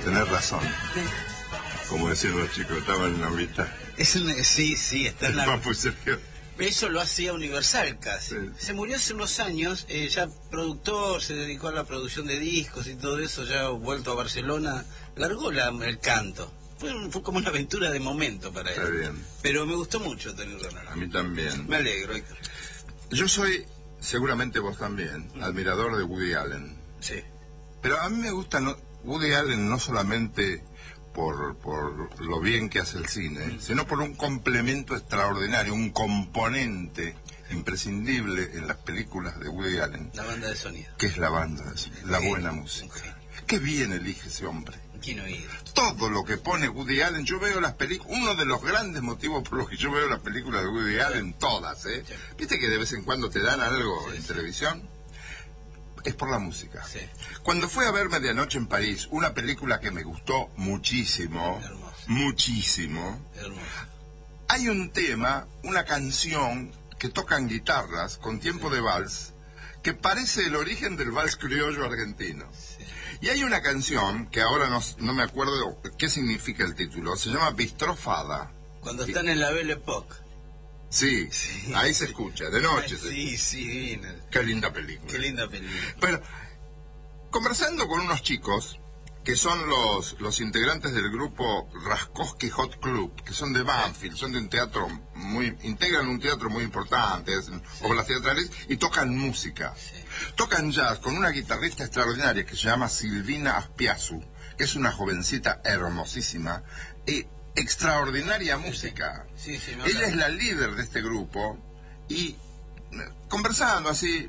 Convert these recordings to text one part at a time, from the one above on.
Tenés razón. Como decían los chicos, estaban en la mitad. Sí, está en la... Papu y Sergio. Eso lo hacía Universal casi. Sí. Se murió hace unos años, ya productor, se dedicó a la producción de discos y todo eso, ya vuelto a Barcelona, largó el canto. Fue como una aventura de momento para él. Está bien. Pero me gustó mucho tenerlo en la... A mí también. Me alegro, Héctor. Yo soy, seguramente vos también, admirador de Woody Allen. Sí. Pero a mí me gusta Woody Allen no solamente por lo bien que hace el cine, sino por un complemento extraordinario, un componente imprescindible en las películas de Woody Allen. La banda de sonido. Que es la banda de sonido, la buena música. Qué bien elige ese hombre. ¿Quién oír? Todo lo que pone Woody Allen, yo veo las películas, uno de los grandes motivos por los que yo veo las películas de Woody Allen, todas, ¿eh? Sí. ¿Viste que de vez en cuando te dan algo en televisión? Es por la música. Sí. Cuando fui a ver Medianoche en París, una película que me gustó muchísimo, muchísimo, hay un tema, una canción que tocan guitarras con tiempo de vals, que parece el origen del vals criollo argentino. Y hay una canción, que ahora no me acuerdo qué significa el título, se llama Bistrot Fada. Cuando están en la Belle Époque. Sí, ahí se escucha, de noche. Sí. Qué linda película. Qué linda película. Bueno, conversando con unos chicos, que son los integrantes del grupo Raskowski Hot Club, que son de Banfield, son de un teatro integran un teatro muy importante, obras teatrales, y tocan música. Sí. Tocan jazz con una guitarrista extraordinaria que se llama Silvina Aspiazu, que es una jovencita hermosísima, y extraordinaria música. Sí, ella es la líder de este grupo, y conversando así,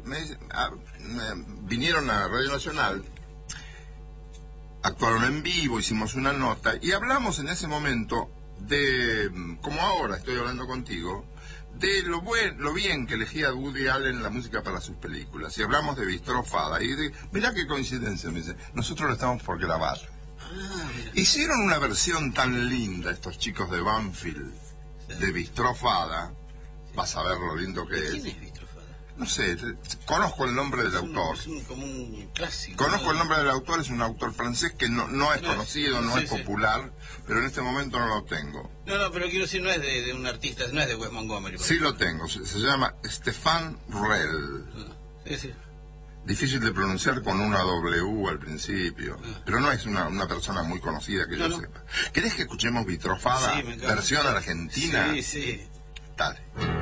vinieron a Radio Nacional, actuaron en vivo, hicimos una nota y hablamos en ese momento de, como ahora estoy hablando contigo, de lo bien que elegía Woody Allen la música para sus películas. Y hablamos de Bistrot Fada. Y mirá qué coincidencia, me dice, nosotros lo estamos por grabar. Hicieron una versión tan linda estos chicos de Banfield, de Bistrot Fada. Vas a ver lo lindo que es. ¿Quién es Bistrot Fada? No sé, conozco el nombre del autor. Como un clásico. Conozco el nombre del autor, es un autor francés que no es conocido, no es popular, pero en este momento no lo tengo. No, pero quiero decir, no es de un artista, no es de Wes Montgomery. Sí lo tengo, se llama Stéphane Rell. Sí. Difícil de pronunciar con una W al principio, pero no es una persona muy conocida que yo sepa. ¿Querés que escuchemos Bistrot Fada, versión argentina? Sí. Dale.